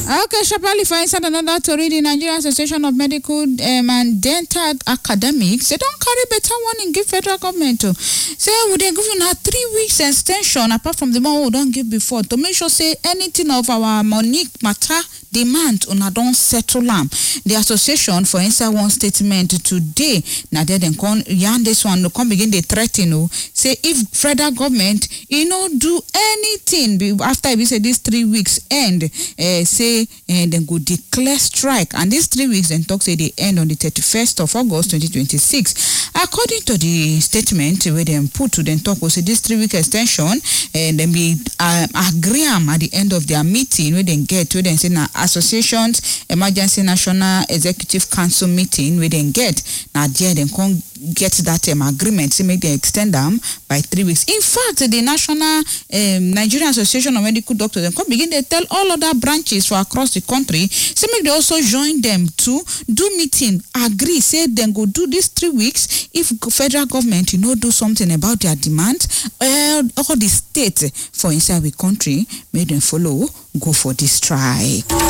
Okay, Shabali, for instance, another to read the Nigerian Association of Medical and Dental Academics, they don't carry better warning give federal government to say would they give you 3 weeks extension apart from the one we don't give before to make sure say anything of our money matter demand una don settle am. The association, for instance, one statement today. Now they then come yarn this one to come begin the threaten say if federal government do anything after we say these 3 weeks end, say then go declare strike, and these 3 weeks then talk say they end on the 31st of August 2026. According to the statement where they put to them talk say this 3 week extension and then be agree at the end of their meeting where they get where they say now associations emergency national executive council meeting where they get now there they can't get that agreement to make they extend them by 3 weeks. In fact, the National Nigerian Association of Medical Doctors they come begin they tell all other branches for across the country say make they also join them to do meeting agree say then go do this 3 weeks if federal government do something about their demands all the states for inside the country make them follow go for this strike.